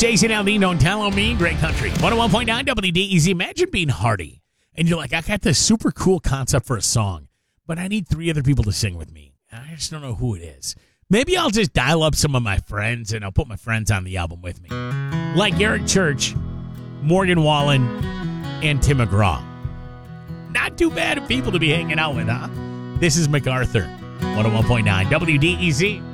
Jason Aldean, Don't Tell On Me, Great Country. 101.9 WDEZ. Imagine being Hardy. And you're like, I got this super cool concept for a song, but I need 3 other people to sing with me. I just don't know who it is. Maybe I'll just dial up some of my friends and I'll put my friends on the album with me. Like Eric Church, Morgan Wallen, and Tim McGraw. Not too bad of people to be hanging out with, huh? This is MacArthur, 101.9 WDEZ.